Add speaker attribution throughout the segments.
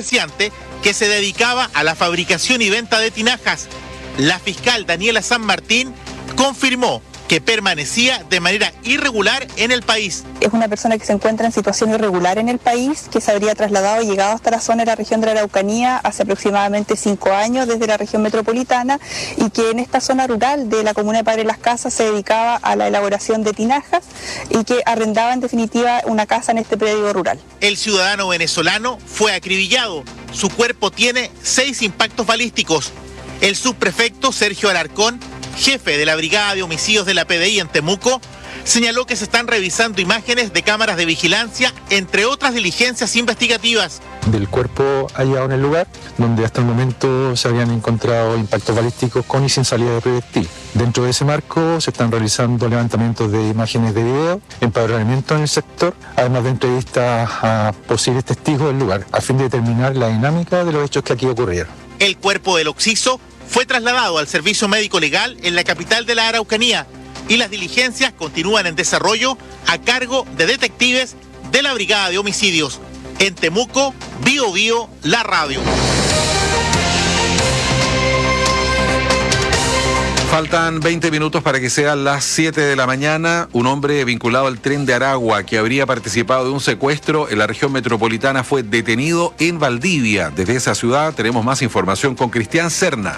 Speaker 1: comerciante que se dedicaba a la fabricación y venta de tinajas. La fiscal Daniela San Martín confirmó que permanecía de manera irregular en el país.
Speaker 2: Es una persona que se encuentra en situación irregular en el país, que se habría trasladado y llegado hasta la zona de la región de la Araucanía hace aproximadamente 5 años desde la región metropolitana y que en esta zona rural de la comuna de Padre Las Casas se dedicaba a la elaboración de tinajas y que arrendaba en definitiva una casa en este predio rural.
Speaker 1: El ciudadano venezolano fue acribillado. Su cuerpo tiene 6 impactos balísticos. El subprefecto Sergio Alarcón, jefe de la Brigada de Homicidios de la PDI en Temuco, señaló que se están revisando imágenes de cámaras de vigilancia, entre otras diligencias investigativas.
Speaker 3: Del cuerpo hallado en el lugar, donde hasta el momento se habían encontrado impactos balísticos con y sin salida de proyectil. Dentro de ese marco se están realizando levantamientos de imágenes de video, empadronamiento en el sector, además de entrevistas a posibles testigos del lugar, a fin de determinar la dinámica de los hechos que aquí ocurrieron.
Speaker 1: El cuerpo del occiso fue trasladado al servicio médico legal en la capital de la Araucanía y las diligencias continúan en desarrollo a cargo de detectives de la Brigada de Homicidios. En Temuco, Bio Bio, la radio.
Speaker 4: Faltan 20 minutos para que sean las 7 de la mañana. Un hombre vinculado al Tren de Aragua que habría participado de un secuestro en la región metropolitana fue detenido en Valdivia. Desde esa ciudad tenemos más información con Cristian Serna.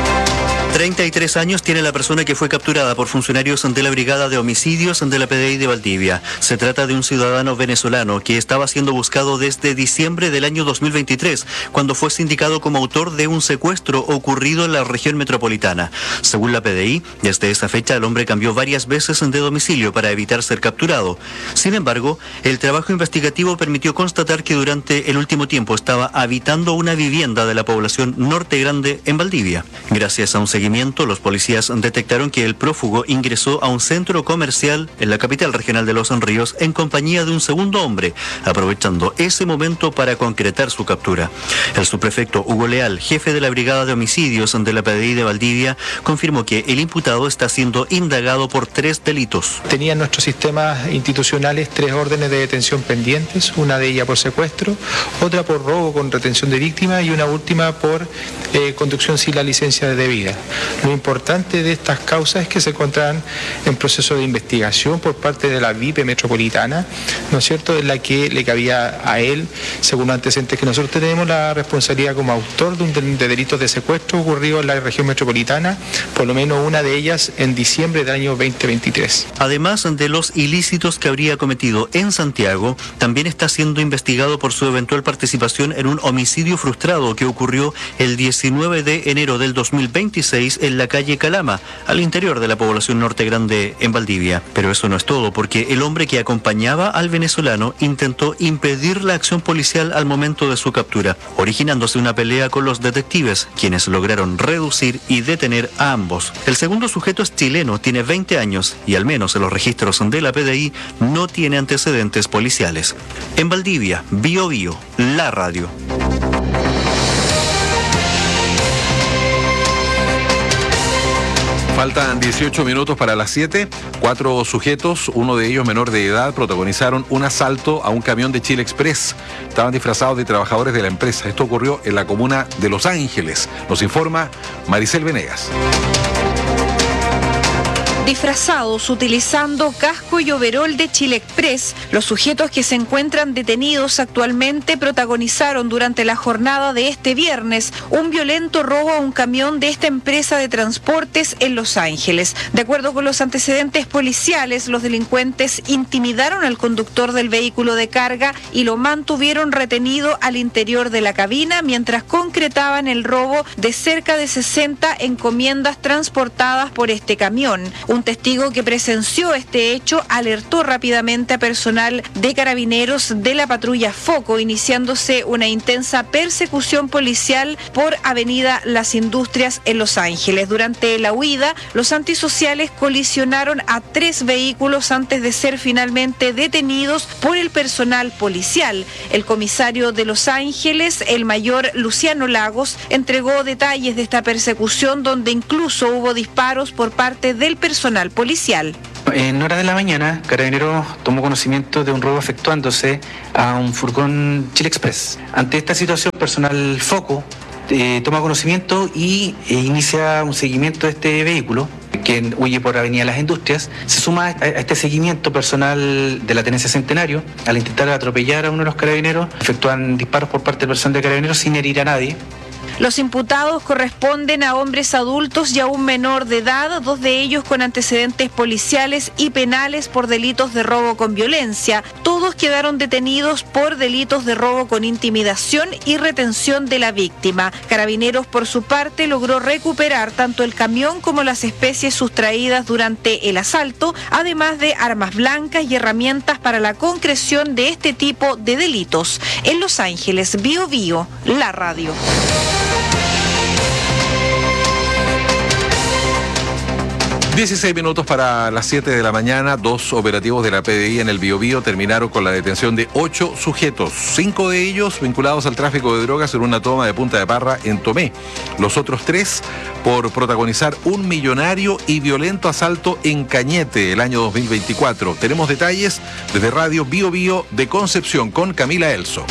Speaker 5: 33 años tiene la persona que fue capturada por funcionarios de la Brigada de Homicidios de la PDI de Valdivia. Se trata de un ciudadano venezolano que estaba siendo buscado desde diciembre del año 2023, cuando fue sindicado como autor de un secuestro ocurrido en la región metropolitana. Según la PDI, desde esa fecha el hombre cambió varias veces de domicilio para evitar ser capturado. Sin embargo, el trabajo investigativo permitió constatar que durante el último tiempo estaba habitando una vivienda de la población Norte Grande en Valdivia. Gracias a un seguimiento, los policías detectaron que el prófugo ingresó a un centro comercial en la capital regional de Los Ríos en compañía de un segundo hombre, aprovechando ese momento para concretar su captura. El subprefecto Hugo Leal, jefe de la Brigada de Homicidios de la PDI de Valdivia, confirmó que el imputado está siendo indagado por 3 delitos.
Speaker 3: Tenía en nuestros sistemas institucionales 3 órdenes de detención pendientes, una de ellas por secuestro, otra por robo con retención de víctima y una última por conducción sin la licencia debida. Lo importante de estas causas es que se encuentran en proceso de investigación por parte de la VIP metropolitana, ¿no es cierto?, en la que le cabía a él, según los antecedentes que nosotros tenemos, la responsabilidad como autor de delitos de secuestro ocurrido en la región metropolitana, por lo menos una de ellas en diciembre del año 2023.
Speaker 5: Además de los ilícitos que habría cometido en Santiago, también está siendo investigado por su eventual participación en un homicidio frustrado que ocurrió el 19 de enero del 2026 en la calle Calama, al interior de la población Norte Grande en Valdivia. Pero eso no es todo, porque el hombre que acompañaba al venezolano intentó impedir la acción policial al momento de su captura, originándose una pelea con los detectives, quienes lograron reducir y detener a ambos. El segundo sujeto es chileno, tiene 20 años y al menos en los registros de la PDI no tiene antecedentes policiales. En Valdivia, Bio Bio, la radio.
Speaker 4: Faltan 18 minutos para las 7. 4 sujetos, uno de ellos menor de edad, protagonizaron un asalto a un camión de Chile Express. Estaban disfrazados de trabajadores de la empresa. Esto ocurrió en la comuna de Los Ángeles. Nos informa Maricel Venegas.
Speaker 6: Disfrazados utilizando casco y overol de Chile Express, los sujetos que se encuentran detenidos actualmente protagonizaron durante la jornada de este viernes un violento robo a un camión de esta empresa de transportes en Los Ángeles. De acuerdo con los antecedentes policiales, los delincuentes intimidaron al conductor del vehículo de carga y lo mantuvieron retenido al interior de la cabina mientras concretaban el robo de cerca de 60 encomiendas transportadas por este camión. Un testigo que presenció este hecho alertó rápidamente a personal de carabineros de la patrulla Foco, iniciándose una intensa persecución policial por Avenida Las Industrias en Los Ángeles. Durante la huida, los antisociales colisionaron a 3 vehículos antes de ser finalmente detenidos por el personal policial. El comisario de Los Ángeles, el mayor Luciano Lagos, entregó detalles de esta persecución donde incluso hubo disparos por parte del personal policial.
Speaker 7: En horas de la mañana, Carabineros tomó conocimiento de un robo efectuándose a un furgón Chile Express. Ante esta situación, personal Foco toma conocimiento y inicia un seguimiento de este vehículo que huye por Avenida Las Industrias. Se suma a este seguimiento personal de la Tenencia Centenario. Al intentar atropellar a uno de los carabineros, efectúan disparos por parte del personal de Carabineros sin herir a nadie.
Speaker 6: Los imputados corresponden a hombres adultos y a un menor de edad, 2 de ellos con antecedentes policiales y penales por delitos de robo con violencia. Todos quedaron detenidos por delitos de robo con intimidación y retención de la víctima. Carabineros, por su parte, logró recuperar tanto el camión como las especies sustraídas durante el asalto, además de armas blancas y herramientas para la concreción de este tipo de delitos. En Los Ángeles, Bio Bio, la radio.
Speaker 4: 16 minutos para las 7 de la mañana. 2 operativos de la PDI en el Biobío terminaron con la detención de 8 sujetos. 5 de ellos vinculados al tráfico de drogas en una toma de Punta de Parra en Tomé. Los otros 3 por protagonizar un millonario y violento asalto en Cañete el año 2024. Tenemos detalles desde Radio Biobío de Concepción con Camila Elso.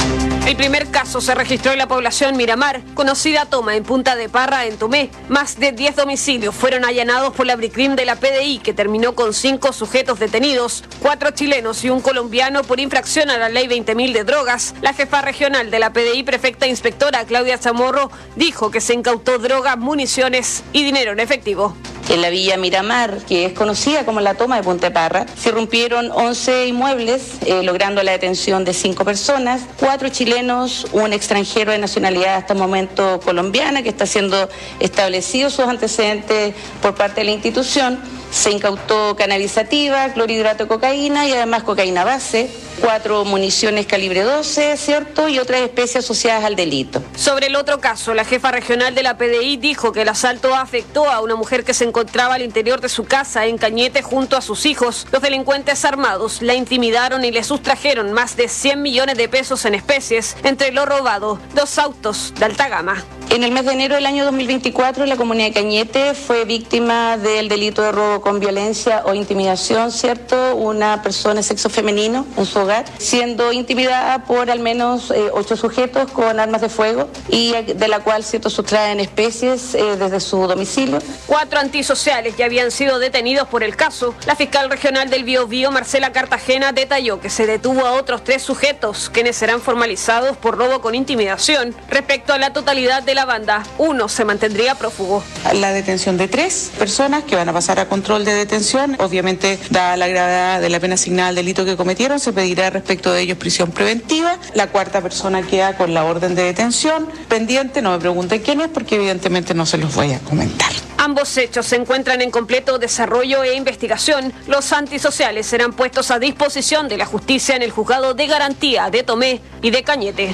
Speaker 8: El primer caso se registró en la población Miramar, conocida toma en Punta de Parra, en Tomé. Más de 10 domicilios fueron allanados por la Bricrim de la PDI, que terminó con 5 sujetos detenidos, 4 chilenos y un colombiano por infracción a la ley 20.000 de drogas. La jefa regional de la PDI, prefecta inspectora Claudia Chamorro, dijo que se incautó droga, municiones y dinero en efectivo.
Speaker 9: En la villa Miramar, que es conocida como la toma de Punta de Parra, se rompieron 11 inmuebles, logrando la detención de 5 personas, 4 chilenos, un extranjero de nacionalidad hasta el momento colombiana, que está siendo establecido sus antecedentes por parte de la institución. Se incautó cannabis sativa, clorhidrato de cocaína y además cocaína base, 4 municiones calibre 12, ¿cierto? Y otras especies asociadas al delito.
Speaker 8: Sobre el otro caso, la jefa regional de la PDI dijo que el asalto afectó a una mujer que se encontraba al interior de su casa en Cañete junto a sus hijos. Los delincuentes armados la intimidaron y le sustrajeron más de 100 millones de pesos en especies, entre lo robado, 2 autos de alta gama.
Speaker 9: En el mes de enero del año 2024, la comunidad de Cañete fue víctima del delito de robo con violencia o intimidación, ¿cierto? Una persona de sexo femenino en su hogar, siendo intimidada por al menos 8 sujetos con armas de fuego y de la cual, ¿cierto?, sustraen especies desde su domicilio.
Speaker 8: 4 antisociales ya habían sido detenidos por el caso. La fiscal regional del Biobío, Marcela Cartagena, detalló que se detuvo a otros 3 sujetos, quienes serán formalizados por robo con intimidación. Respecto a la totalidad de la banda, 1 se mantendría prófugo.
Speaker 10: La detención de 3 personas que van a pasar a control de detención. Obviamente, dada la gravedad de la pena asignada al delito que cometieron, se pedirá respecto de ellos prisión preventiva. La 4ª persona queda con la orden de detención pendiente. No me pregunten quién es, porque evidentemente no se los voy a comentar.
Speaker 8: Ambos hechos se encuentran en completo desarrollo e investigación. Los antisociales serán puestos a disposición de la justicia en el juzgado de garantía de Tomé y de Cañete.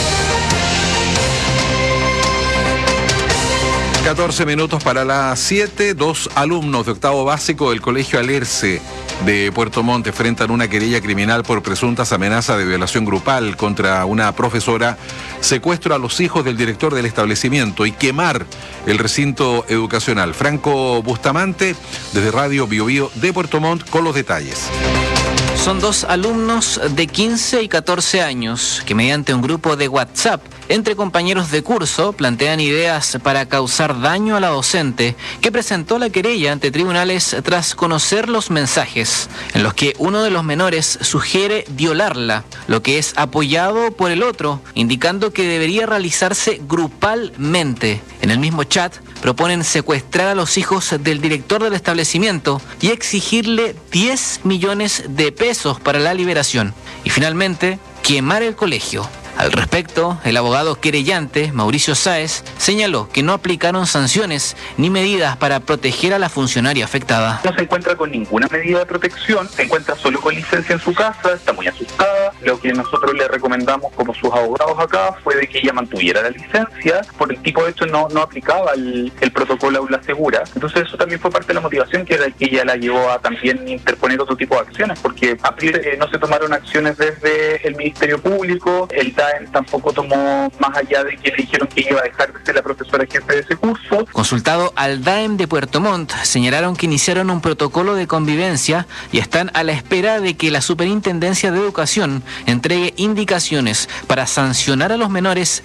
Speaker 4: 14 minutos para las 7. 2 alumnos de octavo básico del Colegio Alerce de Puerto Montt enfrentan una querella criminal por presuntas amenazas de violación grupal contra una profesora, secuestro a los hijos del director del establecimiento y quemar el recinto educacional. Franco Bustamante, desde Radio Biobío de Puerto Montt, con los detalles.
Speaker 11: Son 2 alumnos de 15 y 14 años que mediante un grupo de WhatsApp entre compañeros de curso plantean ideas para causar daño a la docente, que presentó la querella ante tribunales tras conocer los mensajes en los que uno de los menores sugiere violarla, lo que es apoyado por el otro, indicando que debería realizarse grupalmente. En el mismo chat proponen secuestrar a los hijos del director del establecimiento y exigirle 10 millones de pesos para la liberación. Y finalmente, quemar el colegio. Al respecto, el abogado querellante, Mauricio Sáez, señaló que no aplicaron sanciones ni medidas para proteger a la funcionaria afectada.
Speaker 12: No se encuentra con ninguna medida de protección, se encuentra solo con licencia en su casa, está muy asustada. Lo que nosotros le recomendamos como sus abogados acá fue de que ella mantuviera la licencia, por el tipo de hecho no aplicaba el protocolo Aula Segura. Entonces eso también fue parte de la motivación que ella la llevó a también interponer otro tipo de acciones, porque a priori no se tomaron acciones desde el Ministerio Público, el DAEM tampoco tomó más allá de que le dijeron que iba a dejar de ser la profesora jefe de ese curso.
Speaker 11: Consultado al DAEM de Puerto Montt, señalaron que iniciaron un protocolo de convivencia y están a la espera de que la Superintendencia de Educación entregue indicaciones para sancionar a los menores